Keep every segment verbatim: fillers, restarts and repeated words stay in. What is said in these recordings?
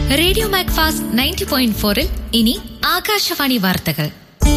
Radio Macfast ninety point ഫോറിൽ ഇനി ആകാശവാണി വാർത്തകൾ.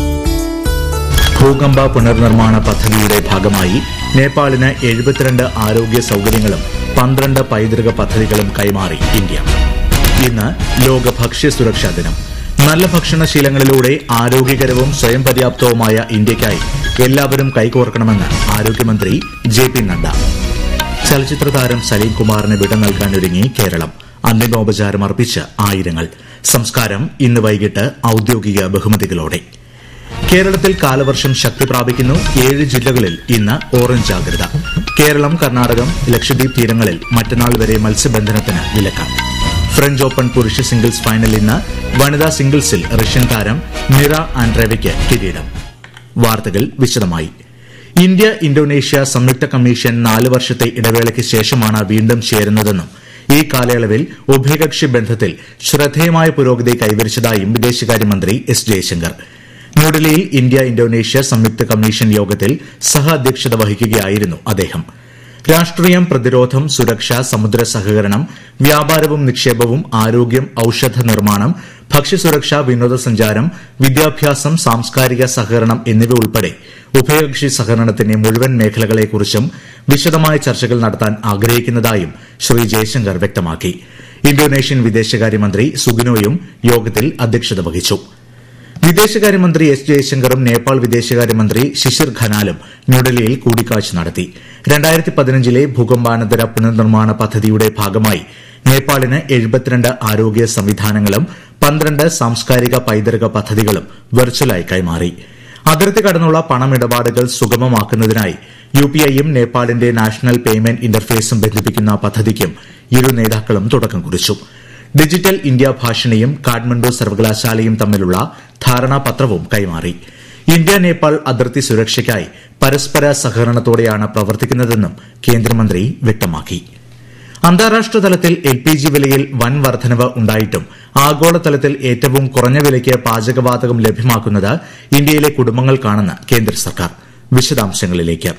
ഭൂകമ്പ പുനർനിർമ്മാണ പദ്ധതിയുടെ ഭാഗമായി നേപ്പാളിന് എഴുപത്തിരണ്ട് ആരോഗ്യ സൌകര്യങ്ങളും പന്ത്രണ്ട് പൈതൃക പദ്ധതികളും കൈമാറി ഇന്ത്യ. ഇന്ന് ലോക ഭക്ഷ്യ സുരക്ഷാ ദിനം. നല്ല ഭക്ഷണശീലങ്ങളിലൂടെ ആരോഗ്യകരവും സ്വയം പര്യാപ്തവുമായ ഇന്ത്യയ്ക്കായി എല്ലാവരും കൈകോർക്കണമെന്ന് ആരോഗ്യമന്ത്രി ജെ പി നഡ്ഡ. ചലച്ചിത്ര താരം സലീം കുമാറിന് വിട നൽകാനൊരുങ്ങി കേരളം. അന്തിമോപചാരം അർപ്പിച്ച് ആയിരങ്ങൾ. സംസ്കാരം ഇന്ന് വൈകിട്ട് ഔദ്യോഗിക ബഹുമതികളോടെ. കേരളത്തിൽ കാലവർഷം ശക്തി പ്രാപിക്കുന്നു. ഏഴ് ജില്ലകളിൽ ഇന്ന് ഓറഞ്ച് ജാഗ്രത. കേരളം, കർണാടകം, ലക്ഷദ്വീപ് തീരങ്ങളിൽ മറ്റന്നാൾ വരെ മത്സ്യബന്ധനത്തിന് വിലക്ക്. ഫ്രഞ്ച് ഓപ്പൺ പുരുഷ സിംഗിൾസ് ഫൈനൽ ഇന്ന്. വനിതാ സിംഗിൾസിൽ റഷ്യൻ താരം മിറ ആൻഡ്രേവയ്ക്ക് കിരീടം. വാർത്തകൾ വിശദമായി. ഇന്ത്യ ഇന്തോനേഷ്യ സംയുക്ത കമ്മീഷൻ നാല് വർഷത്തെ ഇടവേളയ്ക്ക് ശേഷമാണ് വീണ്ടും ചേരുന്നതെന്നും ഈ കാലയളവിൽ ഉഭയകക്ഷി ബന്ധത്തിൽ ശ്രദ്ധേയമായ പുരോഗതി കൈവരിച്ചതായും വിദേശകാര്യമന്ത്രി എസ് ജയശങ്കർ. ന്യൂഡൽഹിയിൽ ഇന്ത്യ ഇന്തോനേഷ്യ സംയുക്ത കമ്മീഷൻ യോഗത്തിൽ സഹ അധ്യക്ഷത വഹിക്കുകയായിരുന്നു അദ്ദേഹം. രാഷ്ട്രീയം, പ്രതിരോധം, സുരക്ഷ, സമുദ്ര സഹകരണം, വ്യാപാരവും നിക്ഷേപവും, ആരോഗ്യം, ഔഷധ നിർമ്മാണം, ഭക്ഷ്യസുരക്ഷ, വിനോദസഞ്ചാരം, വിദ്യാഭ്യാസം, സാംസ്കാരിക സഹകരണം എന്നിവ ഉൾപ്പെടെ ഉഭയകക്ഷി സഹകരണത്തിന്റെ മുഴുവൻ മേഖലകളെക്കുറിച്ചും വിശദമായ ചർച്ചകൾ നടത്താൻ ആഗ്രഹിക്കുന്നതായും ശ്രീ ജയശങ്കർ വ്യക്തമാക്കി. ഇന്തോനേഷ്യൻ വിദേശകാര്യമന്ത്രി സുഗിനോയും യോഗത്തിൽ അധ്യക്ഷത വഹിച്ചു. വിദേശകാര്യമന്ത്രി എസ് ജയശങ്കറും നേപ്പാൾ വിദേശകാര്യമന്ത്രി ശിശിർ ഖനാലും ന്യൂഡൽഹിയിൽ കൂടിക്കാഴ്ച നടത്തി. രണ്ടായിരത്തി പതിനഞ്ചിലെ ഭൂകമ്പാനന്തര പുനർനിർമ്മാണ പദ്ധതിയുടെ ഭാഗമായി നേപ്പാളിന് എഴുപത്തിരണ്ട് ആരോഗ്യ സംവിധാനങ്ങളും പന്ത്രണ്ട് സാംസ്കാരിക പൈതൃക പദ്ധതികളും വെർച്വലായി കൈമാറി. അതിർത്തി കടന്നുള്ള പണമിടപാടുകൾ സുഗമമാക്കുന്നതിനായി യുപിഐയും നേപ്പാളിന്റെ നാഷണൽ പേയ്മെന്റ് ഇന്റർഫേസും ബന്ധിപ്പിക്കുന്ന പദ്ധതിക്കും ഇരു നേതാക്കളും തുടക്കം കുറിച്ചു. ഡിജിറ്റൽ ഇന്ത്യ ഭാഷിണിയും കാഠ്മണ്ഡു സർവകലാശാലയും തമ്മിലുള്ള ധാരണാപത്രവും കൈമാറി. ഇന്ത്യ നേപ്പാൾ അതിർത്തി സുരക്ഷയ്ക്കായി പരസ്പര സഹകരണത്തോടെയാണ് പ്രവർത്തിക്കുന്നതെന്നും കേന്ദ്രമന്ത്രി വ്യക്തമാക്കി. അന്താരാഷ്ട്ര തലത്തിൽ എൽ പി ജി വിലയിൽ വൻ വർധനവ് ഉണ്ടായിട്ടും ആഗോളതലത്തിൽ ഏറ്റവും കുറഞ്ഞ വിലയ്ക്ക് പാചകവാതകം ലഭ്യമാക്കുന്നത് ഇന്ത്യയിലെ കുടുംബങ്ങൾക്കാണെന്ന് കേന്ദ്ര സർക്കാർ. വിശദാംശങ്ങളിലേക്ക്.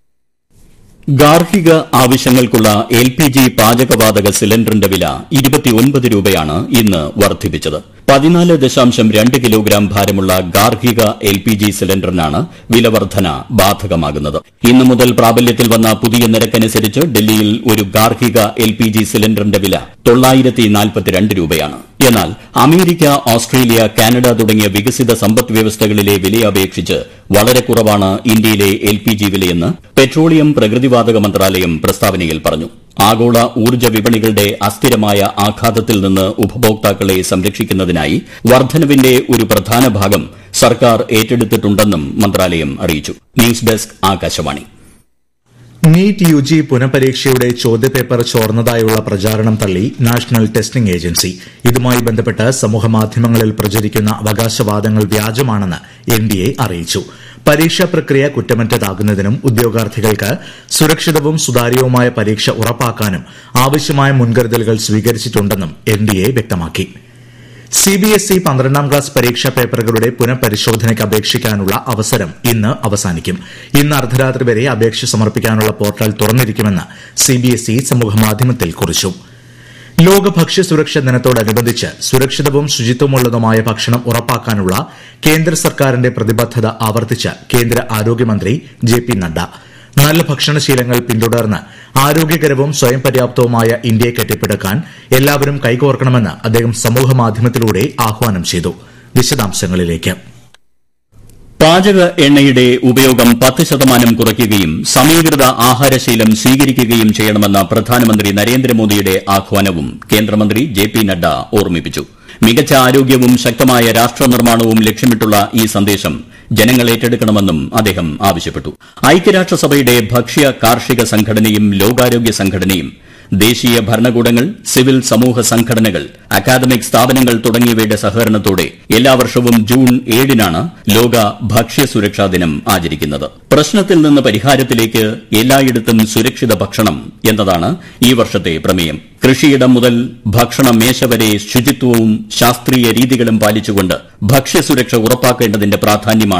ഗാർഹിക ആവശ്യങ്ങൾക്കുള്ള എൽ പി ജി പാചകവാതക സിലിണ്ടറിന്റെ വില ഇരുപത്തിയൊൻപത് രൂപയാണ് ഇന്ന് വർദ്ധിപ്പിച്ചത്. പതിനാല് ദശാംശം രണ്ട് കിലോഗ്രാം ഭാരമുള്ള ഗാർഹിക എൽ പി ജി സിലിണ്ടറിനാണ് വില വർധന ബാധകമാകുന്നത്. ഇന്നു മുതൽ പ്രാബല്യത്തിൽ വന്ന പുതിയ നിരക്കനുസരിച്ച് ഡൽഹിയിൽ ഒരു ഗാർഹിക എൽ പി ജി സിലിണ്ടറിന്റെ വില തൊള്ളായിരത്തി നാൽപ്പത്തിരണ്ട് രൂപയാണ്. എന്നാൽ അമേരിക്ക, ഓസ്ട്രേലിയ, കാനഡ തുടങ്ങിയ വികസിത സമ്പദ് വ്യവസ്ഥകളിലെ വിലയെ അപേക്ഷിച്ച് വളരെ കുറവാണ് ഇന്ത്യയിലെ എൽ പി ജി വിലയെന്ന് പെട്രോളിയം പ്രകൃതിവാതക മന്ത്രാലയം പ്രസ്താവനയിൽ പറഞ്ഞു. ആഗോള ഊർജ്ജ വിപണികളുടെ അസ്ഥിരമായ ആഘാതത്തിൽ നിന്ന് ഉപഭോക്താക്കളെ സംരക്ഷിക്കുന്നതിനായി വർധനവിന്റെ ഒരു പ്രധാന ഭാഗം സർക്കാർ ഏറ്റെടുത്തിട്ടുണ്ടെന്നും മന്ത്രാലയം അറിയിച്ചു. News desk, Akashvani. NEET U G പുനഃപരീക്ഷയുടെ ചോദ്യപേപ്പർ ചോർന്നതായുള്ള പ്രചാരണം തള്ളി നാഷണൽ ടെസ്റ്റിംഗ് ഏജൻസി. ഇതുമായി ബന്ധപ്പെട്ട് സമൂഹമാധ്യമങ്ങളിൽ പ്രചരിക്കുന്ന അവകാശവാദങ്ങൾ വ്യാജമാണെന്ന് എൻ ഡി എ അറിയിച്ചു. പരീക്ഷാ പ്രക്രിയ കുറ്റമറ്റതാകുന്നതിനും ഉദ്യോഗാർത്ഥികൾക്ക് സുരക്ഷിതവും സുതാര്യവുമായ പരീക്ഷ ഉറപ്പാക്കാനും ആവശ്യമായ മുൻകരുതലുകൾ സ്വീകരിച്ചിട്ടുണ്ടെന്നും എൻ ഡി എ വ്യക്തമാക്കി. സി ബി എസ് ഇ പന്ത്രണ്ടാം ക്ലാസ് പരീക്ഷാ പേപ്പറുകളുടെ പുനഃപരിശോധനയ്ക്ക് അപേക്ഷിക്കാനുള്ള അവസരം ഇന്ന് അവസാനിക്കും. ഇന്ന് അർദ്ധരാത്രി വരെ അപേക്ഷ സമർപ്പിക്കാനുള്ള portal തുറന്നിരിക്കുമെന്ന് C B S E സമൂഹമാധ്യമത്തിൽ കുറിച്ചു. ലോക ഭക്ഷ്യ സുരക്ഷാ ദിനത്തോടനുബന്ധിച്ച് സുരക്ഷിതവും ശുചിത്വമുള്ളതുമായ ഭക്ഷണം ഉറപ്പാക്കാനുള്ള കേന്ദ്ര സർക്കാരിന്റെ പ്രതിബദ്ധത ആവർത്തിച്ച് കേന്ദ്ര ആരോഗ്യമന്ത്രി ജെ പി നഡ്ഡ. നല്ല ഭക്ഷണശീലങ്ങൾ പിന്തുടർന്ന് ആരോഗ്യകരവും സ്വയം പര്യാപ്തവുമായ ഇന്ത്യയെ കെട്ടിപ്പടുക്കാൻ എല്ലാവരും കൈകോർക്കണമെന്ന് അദ്ദേഹം സമൂഹമാധ്യമത്തിലൂടെ ആഹ്വാനം ചെയ്തു. വിശദാംശങ്ങളിലേക്ക്. പാചക എണ്ണയുടെ ഉപയോഗം പത്ത് ശതമാനം കുറയ്ക്കുകയും സമീകൃത ആഹാരശീലം സ്വീകരിക്കുകയും ചെയ്യണമെന്ന പ്രധാനമന്ത്രി നരേന്ദ്രമോദിയുടെ ആഹ്വാനവും കേന്ദ്രമന്ത്രി ജെ പി നഡ്ഡ ഓർമ്മിപ്പിച്ചു. മികച്ച ആരോഗ്യവും ശക്തമായ രാഷ്ട്രനിർമ്മാണവും ലക്ഷ്യമിട്ടുള്ള ഈ സന്ദേശം ജനങ്ങൾ ഏറ്റെടുക്കണമെന്നും അദ്ദേഹം ആവശ്യപ്പെട്ടു. ഐക്യരാഷ്ട്രസഭയുടെ ഭക്ഷ്യ കാർഷിക സംഘടനയും ലോകാരോഗ്യ സംഘടനയും ദേശീയ ഭരണകൂടങ്ങൾ, സിവിൽ സമൂഹ സംഘടനകൾ, അക്കാദമിക് സ്ഥാപനങ്ങൾ തുടങ്ങിയവയുടെ സഹകരണത്തോടെ എല്ലാ വർഷവും ജൂൺ ഏഴിനാണ് ലോക ഭക്ഷ്യ സുരക്ഷാ ദിനം ആചരിക്കുന്നത്. പ്രശ്നത്തിൽ നിന്ന് പരിഹാരത്തിലേക്ക് എല്ലായിടത്തും സുരക്ഷിത ഭക്ഷണം എന്നതാണ് ഈ വർഷത്തെ പ്രമേയം. കൃഷിയിടം മുതൽ ഭക്ഷണ മേശ വരെ ശുചിത്വവും ശാസ്ത്രീയ രീതികളും പാലിച്ചുകൊണ്ട് ഭക്ഷ്യസുരക്ഷ ഉറപ്പാക്കേണ്ടതിന്റെ പ്രാധാന്യമാണ്